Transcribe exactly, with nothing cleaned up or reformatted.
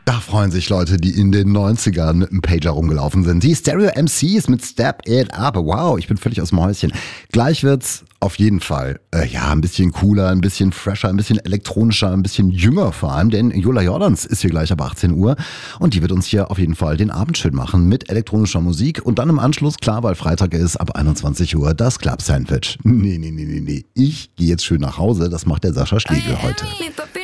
Da freuen sich Leute, die in den neunzigern mit dem Pager rumgelaufen sind. Die Stereo M Cs mit Step It Up. Wow, ich bin völlig aus dem Häuschen. Gleich wird's auf jeden Fall äh, ja ein bisschen cooler, ein bisschen fresher, ein bisschen elektronischer, ein bisschen jünger vor allem. Denn Jola Jordans ist hier gleich ab achtzehn Uhr und die wird uns hier auf jeden Fall den Abend schön machen mit elektronischer Musik. Und dann im Anschluss, klar, weil Freitag ist, ab einundzwanzig Uhr das Club Sandwich. Nee, nee, nee, nee, nee. Ich gehe jetzt schön nach Hause. Das macht der Sascha Schlegel heute.